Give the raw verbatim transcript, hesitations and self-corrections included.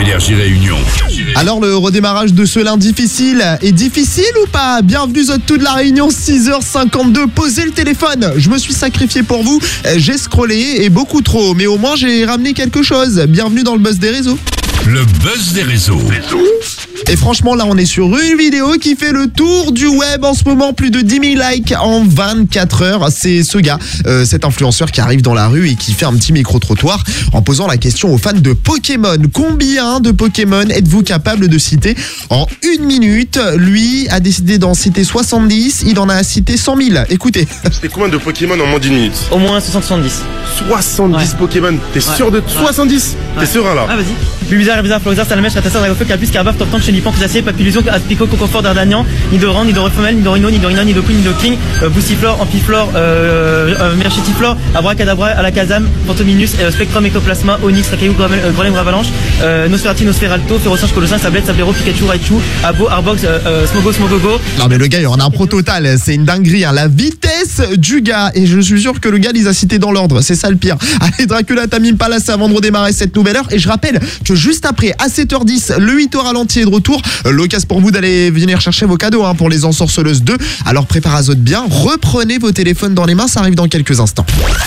Énergie Réunion. Alors le redémarrage de ce lundi difficile est difficile ou pas? Bienvenue à toute la Réunion, six heures cinquante-deux, posez le téléphone, je me suis sacrifié pour vous, j'ai scrollé et beaucoup trop, mais au moins j'ai ramené quelque chose. Bienvenue dans le buzz des réseaux. Le buzz des réseaux. Et franchement là on est sur une vidéo qui fait le tour du web en ce moment, plus de dix mille likes en vingt-quatre heures. C'est ce gars, euh, cet influenceur qui arrive dans la rue et qui fait un petit micro-trottoir en posant la question aux fans de Pokémon. Combien de Pokémon êtes-vous capable de citer en une minute? Lui a décidé d'en citer soixante-dix, il en a cité cent mille. Écoutez. C'était combien de Pokémon en moins d'une minute? Au moins soixante soixante-dix. soixante-dix Ouais. Pokémon. T'es Ouais. sûr de soixante-dix? Ouais. T'es serein là? Ah vas-y. Bizarre, bizarre, Florizard, Salamèche, Ratassin, Dragofeu, Carbus, Carbaf, Tortank, Chenipan, Crusacier, Papillusion, Aspico, Coconfort, Dardagnan, Nidoran, Nidorefemel, Nidorino, Nidorina, Nidoqueen, Nidoking, euh, Boussiflore, Ampiflore, euh, euh, Merchetiflore, Abracadabra, Alakazam, Fantominus, euh, Spectrum, Ectoplasma, Onyx, Rakayu, Grolem, Ravalanche, euh, Nosferati, Nosferalto, Ferrosinge, Colossin, Sablette, Sablero, Pikachu, Raichu, Abo, Arbox, euh, euh, Smogo, Smogogo. Non mais le gars il en a un pro total, c'est une dinguerie, hein. La vitesse du gars, et je suis sûr que le gars les a cités dans l'ordre, c'est ça le pire. Allez Dracula, Tamim Palace avant de redémarrer cette nouvelle heure, et je rappelle que juste après à sept heures dix, le huit heures ralenti est de retour, l'occasion pour vous d'aller venir chercher vos cadeaux hein, pour les Ensorceleuses deux, alors préparez-vous bien, reprenez vos téléphones dans les mains, ça arrive dans quelques instants.